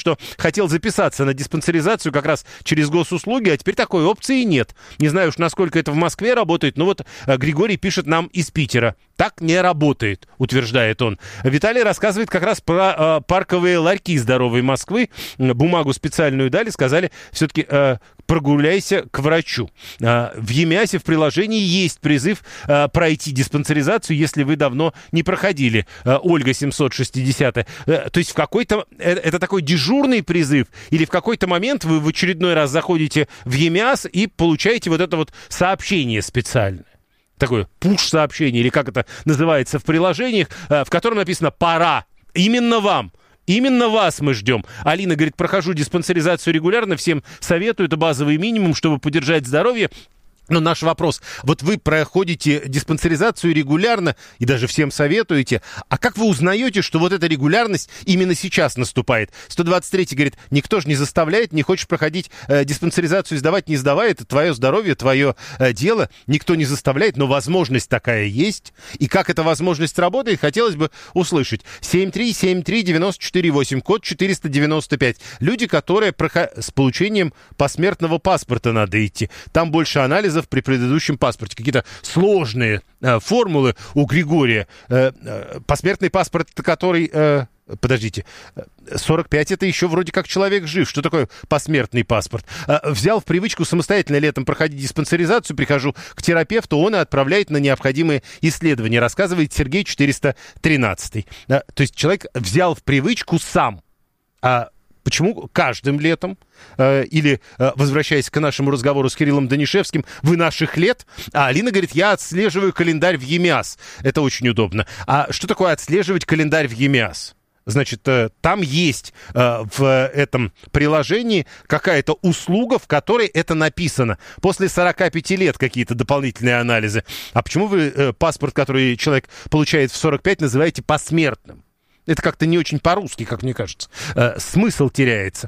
что хотел записаться на диспансеризацию как раз через госуслуги, а теперь такой опции нет. Не знаю уж, насколько это в Москве работает, но вот Григорий пишет нам из Питера. Так не работает, утверждает он. Виталий рассказывает как раз про парковые ларьки здоровой Москвы. Бумагу специальную дали, сказали, все-таки прогуляйся к врачу. В ЕМИАСе в приложении есть призыв пройти диспансеризацию, если вы давно не проходили. Ольга 760. То есть в какой-то... Это такой дежурный призыв? Или в какой-то момент вы в очередной раз заходите в ЕМИАС и получаете вот это вот сообщение специальное? Такое пуш-сообщение, или как это называется в приложениях, в котором написано «пора». Именно вам. Именно вас мы ждем. Алина говорит, прохожу диспансеризацию регулярно, всем советую, это базовый минимум, чтобы поддержать здоровье. Но наш вопрос, вот вы проходите диспансеризацию регулярно и даже всем советуете, а как вы узнаете, что вот эта регулярность именно сейчас наступает? 123 говорит, никто же не заставляет, не хочешь проходить диспансеризацию, сдавать, не сдавай, это твое здоровье, твое дело, никто не заставляет, но возможность такая есть. И как эта возможность работает, хотелось бы услышать. 7373948, код 495. Люди, которые с получением посмертного паспорта надо идти. Там больше анализов при предыдущем паспорте. Какие-то сложные формулы у Григория. Посмертный паспорт, который... Подождите, 45 это еще вроде как человек жив. Что такое посмертный паспорт? Взял в привычку самостоятельно летом проходить диспансеризацию, прихожу к терапевту, он и отправляет на необходимые исследования, рассказывает Сергей 413. То есть человек взял в привычку сам. Почему каждым летом, или, возвращаясь к нашему разговору с Кириллом Данишевским, вы наших лет, а Алина говорит, я отслеживаю календарь в ЕМИАС. Это очень удобно. А что такое отслеживать календарь в ЕМИАС? Значит, там есть в этом приложении какая-то услуга, в которой это написано. После 45 лет какие-то дополнительные анализы. А почему вы паспорт, который человек получает в 45, называете посмертным? Это как-то не очень по-русски, как мне кажется. Смысл теряется.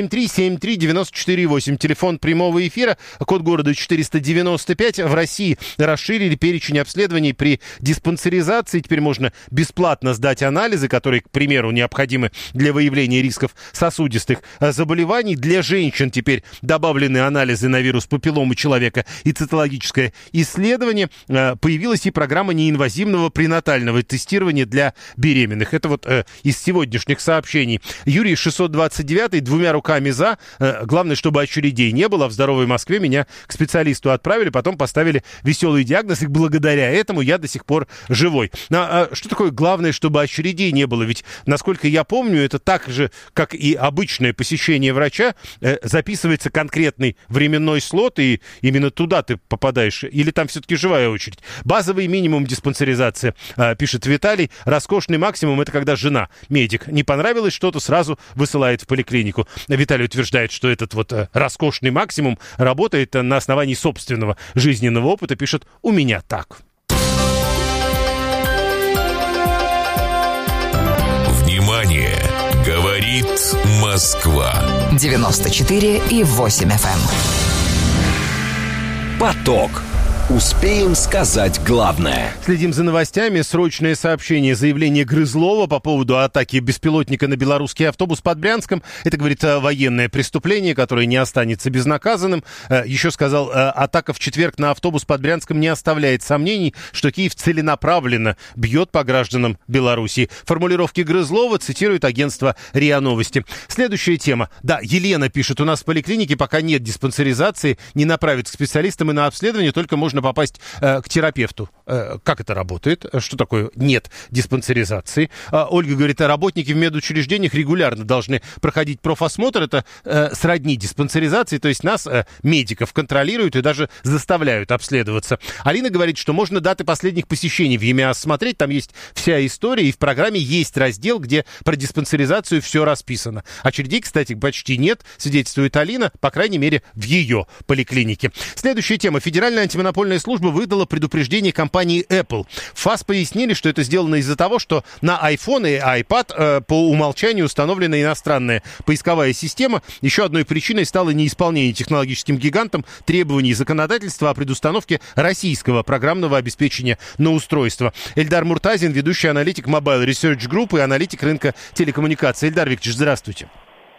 7373948, телефон прямого эфира, код города 495. В России расширили перечень обследований при диспансеризации. Теперь можно бесплатно сдать анализы, которые, к примеру, необходимы для выявления рисков сосудистых заболеваний. Для женщин теперь добавлены анализы на вирус папилломы человека и цитологическое исследование. Появилась и программа неинвазивного пренатального тестирования для беременных. Это вот из сегодняшних сообщений. Юрий 629, двумя руками за. Главное, чтобы очередей не было. В здоровой Москве меня к специалисту отправили, потом поставили веселый диагноз, и благодаря этому я до сих пор живой. Что такое главное, чтобы очередей не было? Ведь, насколько я помню, это так же, как и обычное посещение врача, записывается конкретный временной слот, и именно туда ты попадаешь. Или там все-таки живая очередь? Базовый минимум диспансеризация, пишет Виталий. Роскошный максимум — это когда жена, медик, не понравилось что-то, сразу высылает в поликлинику. Виталий утверждает, что этот вот роскошный максимум работает на основании собственного жизненного опыта. Пишет, у меня так. Внимание! Говорит Москва. 94,8 FM. Поток. Успеем сказать главное. Следим за новостями. Срочное сообщение. Заявление Грызлова по поводу атаки беспилотника на белорусский автобус под Брянском. Это, говорит, военное преступление, которое не останется безнаказанным. Еще сказал, атака в четверг на автобус под Брянском не оставляет сомнений, что Киев целенаправленно бьет по гражданам Белоруссии. Формулировки Грызлова цитирует агентство РИА Новости. Следующая тема. Да, Елена пишет, у нас в поликлинике пока нет диспансеризации, не направят к специалистам и на обследование, только можно попасть к терапевту. Как это работает? Что такое нет диспансеризации? Ольга говорит, работники в медучреждениях регулярно должны проходить профосмотр. Это сродни диспансеризации, то есть нас, медиков, контролируют и даже заставляют обследоваться. Алина говорит, что можно даты последних посещений в ЕМИАС смотреть, там есть вся история, и в программе есть раздел, где про диспансеризацию все расписано. Очередей, кстати, почти нет, свидетельствует Алина, по крайней мере, в ее поликлинике. Следующая тема. Федеральная антимонопольная служба выдала предупреждение компании Apple. В ФАС пояснили, что это сделано из-за того, что на iPhone и iPad по умолчанию установлена иностранная поисковая система. Еще одной причиной стало неисполнение технологическим гигантом требований законодательства о предустановке российского программного обеспечения на устройство. Эльдар Муртазин, ведущий аналитик Mobile Research Group и аналитик рынка телекоммуникаций. Эльдар Викторович, здравствуйте.